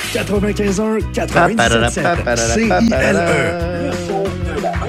95.1, 97.7, CILE. Le son de la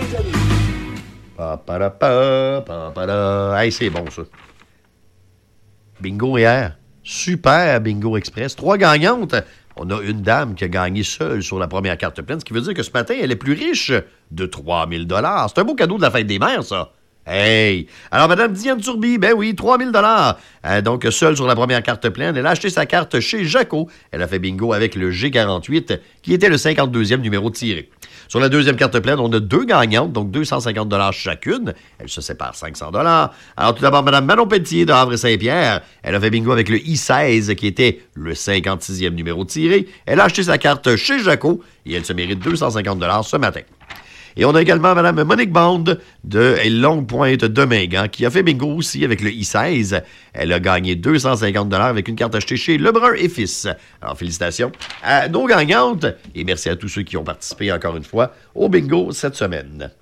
Main-Thé. Hey, c'est bon, ça. Bingo hier. Super Bingo Express. 3 gagnantes. On a une dame qui a gagné seule sur la première carte pleine, ce qui veut dire que ce matin, elle est plus riche de 3 000 $. C'est un beau cadeau de la fête des mères, ça. Hey! Alors, Mme Diane Turby, ben oui, 3 000 $. Donc, seule sur la première carte pleine, elle a acheté sa carte chez Jaco. Elle a fait bingo avec le G48, qui était le 52e numéro tiré. Sur la deuxième carte pleine, on a 2 gagnantes, donc 250 $ chacune. Elles se séparent 500 $. Alors, tout d'abord, Mme Manon Pelletier de Havre-Saint-Pierre. Elle a fait bingo avec le I-16, qui était le 56e numéro tiré. Elle a acheté sa carte chez Jaco et elle se mérite 250 $ ce matin. Et on a également Mme Monique Bond de Longue Pointe de Mingan qui a fait bingo aussi avec le I-16. Elle a gagné 250 $ avec une carte achetée chez Lebrun et Fils. Alors, félicitations à nos gagnantes et merci à tous ceux qui ont participé encore une fois au bingo cette semaine.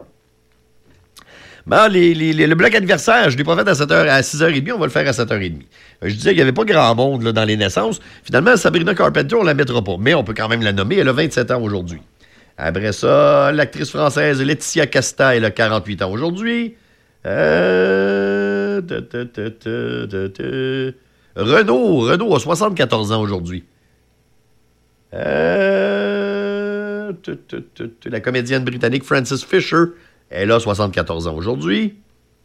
Bon, le bloc anniversaire, je ne l'ai pas fait à 6h30, on va le faire à 7h30. Je disais qu'il n'y avait pas grand monde là, dans les naissances. Finalement, Sabrina Carpenter, on ne la mettra pas, mais on peut quand même la nommer. Elle a 27 ans aujourd'hui. Après ça, l'actrice française Laetitia Casta, elle a 48 ans aujourd'hui. Renaud a 74 ans aujourd'hui. La comédienne britannique Frances Fisher, elle a 74 ans aujourd'hui.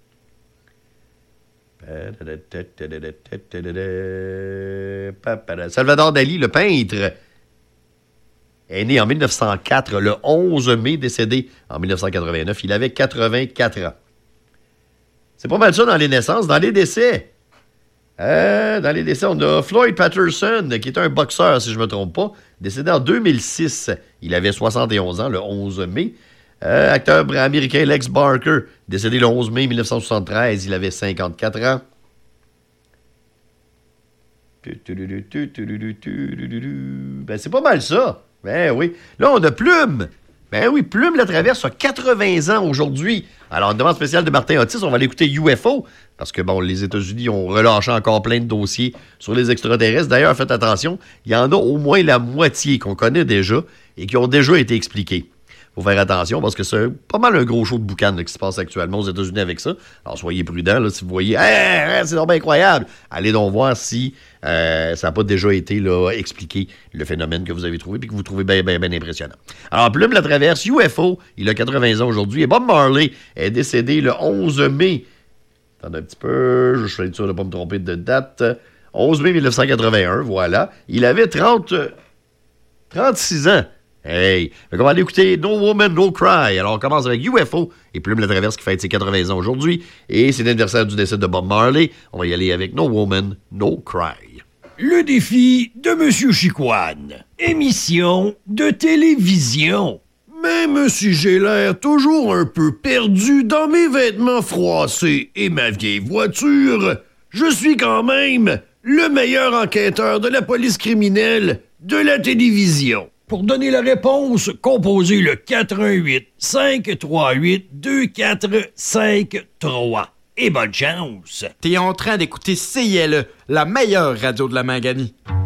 Salvador Dali, le peintre, est né en 1904, le 11 mai, décédé en 1989. Il avait 84 ans. C'est pas mal ça dans les naissances. Dans les décès, on a Floyd Patterson, qui est un boxeur, si je ne me trompe pas, décédé en 2006. Il avait 71 ans, le 11 mai. Acteur américain Lex Barker, décédé le 11 mai 1973. Il avait 54 ans. Ben, c'est pas mal ça. Ben oui. Là, on a Plume. Ben oui, Plume la Traverse a 80 ans aujourd'hui. Alors, une demande spéciale de Martin Otis, on va l'écouter UFO, parce que, bon, les États-Unis ont relâché encore plein de dossiers sur les extraterrestres. D'ailleurs, faites attention, il y en a au moins la moitié qu'on connaît déjà et qui ont déjà été expliqués. Faut faire attention parce que c'est pas mal un gros show de boucan là, qui se passe actuellement aux États-Unis avec ça. Alors, soyez prudents, là, si vous voyez « c'est vraiment incroyable », allez donc voir si ça n'a pas déjà été là, expliqué, le phénomène que vous avez trouvé et que vous trouvez bien impressionnant. Alors, Plume la Traverse, UFO, il a 80 ans aujourd'hui et Bob Marley est décédé le 11 mai. Attendez un petit peu, je suis sûr de ne pas me tromper de date. 11 mai 1981, voilà. Il avait 36 ans. Hey! On va aller écouter No Woman, No Cry. Alors, on commence avec UFO et Plume la Traverse qui fête ses 80 ans aujourd'hui. Et c'est l'anniversaire du décès de Bob Marley. On va y aller avec No Woman, No Cry. Le défi de Monsieur Chicoine. Émission de télévision. Même si j'ai l'air toujours un peu perdu dans mes vêtements froissés et ma vieille voiture, je suis quand même le meilleur enquêteur de la police criminelle de la télévision. Pour donner la réponse, composez le 418-538-2453. Et bonne chance! T'es en train d'écouter CILE, la meilleure radio de la Manganie.